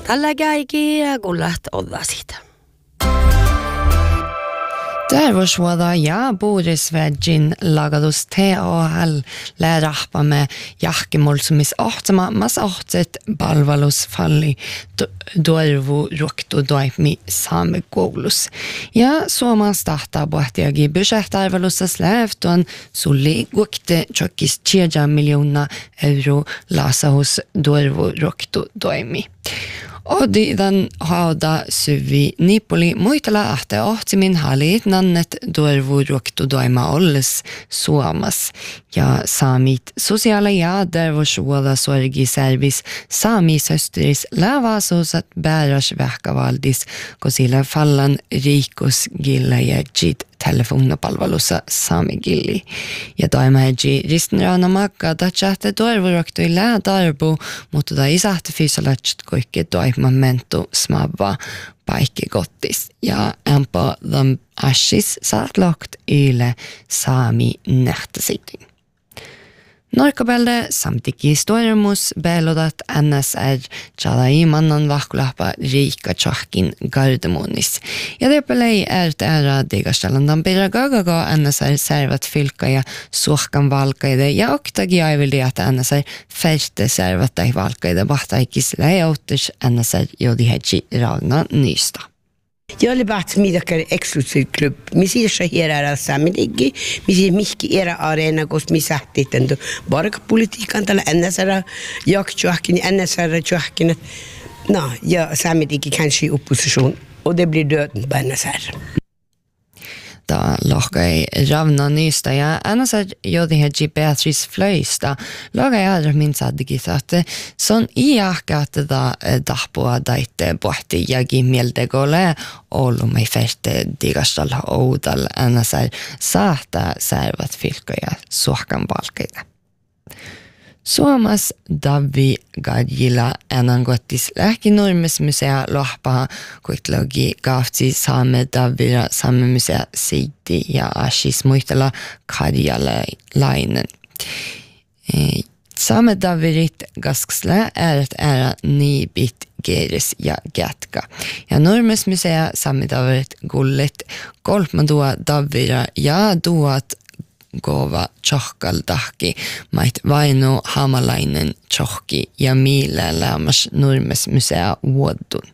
Tällä käikin kun läht olla siitä. Terveysvuoda ja Borisvedjin lagadus THL läärahpamme jahkimolsumis ohtama mas ohtset palvelusfalli dorvu ruktu doipmi saame koulus. Ja Suomen starta pohtiagi budgettarvelussas lävtuan sulli gukte tjokkis 10 miljoner euro lasahus dorvu ruktu doimi. Odidan hauda syvi Nipoli muitala ahte ohtimin halit nannet dorvuruktu doima olles Suomas ja saamit sosiaala ja dervosvuola sorgi servis saami sösteris lävasusat bäras vähkavaldis kosilla fallan rikus gilla ja jit telefonapalvelussa saami gilli. Ja toimaji ristenraana makka datsahte dorvuruktu i läädarbu, mutta da isahte fysiologit koikki doimamentu smava paikki gottis. Ja ämpä dam ashis saat lokt yle saami nähtäsitin. Norkabelde samtiki stoimus belodat NSR tjalai mannan vahkulahpa riikka tjahkin gardemonis. Ja tepelei ära digastalandan piragagaga NSR servat fylka ja suhkan valkaide ja oktagi aivildi että NSR färte servatai valkaide vahtaikis läjautis NSR jodihetsi ragna nysta. Jag har varit middagar exklusiv klubb. Mi siirsa hierara samidigi, mi siir mihki era arena kos mi sähtiten do barka politiikan tällä NSR jaktjohkin NSR johkin. No, ja samidigi kanske opposition och det blir döden på NSR. Da lagai ravna nysta ja NSR jodihetsi Beatrice Flöista lagai adra minsaddigit että son iahkaat da dahpua daitte pohti jagi mieldegole olumai ferte digastal oudal NSR saahta servat filkoja suhkan valkeita. Suomas Davi Gadjila enangottis lähkinormismusea lohpaha kuitlogi kaftsi saame Davira saame musea Seiti ja ashis muistella Karjalainen. Saame Davirit gaskslä ääret ära nibit geris ja gatka. Ja normismusea saame Davirit gullit kolpmadua Davira ja duat gova tjohkaldahki mait vainu hamalainen tjohki ja miillä lämmäs Nurmes-musea vuodun.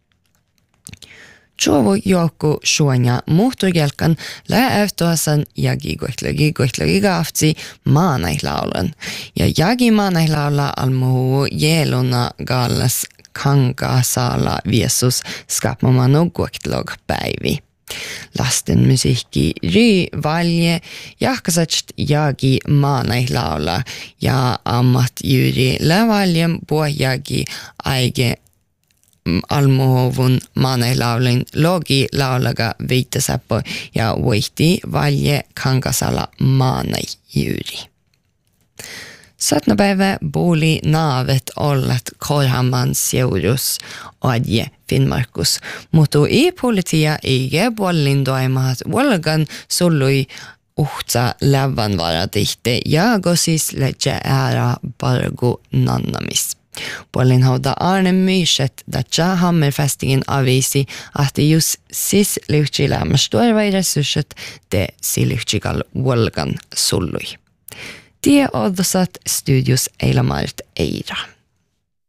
Tjovo joukku suonia muhturgelkan lääyhtoasan jagi goitlagi gaftsi maanaihlaulan. Ja jagi maanaihlaula almuhu jeluna gallas kankasaala viesus skapmamanu goitlog päivi. Lasten musiikki valje jahkasatst jagi maanaihlaula ja ammatjuuri lävaljen pohjagi aige almuhovun maanaihlaulin logi laulaga viitasappo ja voihti valje kankasala maanaijuuri. Satnapäivä puoli naavet ollet Korhaman seurus adje Finnmarkus. Mutta i politia eikä puolin toimahat volgan sullui uhtsa lävän varatihte ja gosis letje ära bargu nannamis. Puolin hauda Arne Myset datja hammerfestingen avisi att just sis lyhtsi lämmäs tuorvai resurset te silyhtsikal volgan sullui. Tie oddosat studios Eilamart Eira.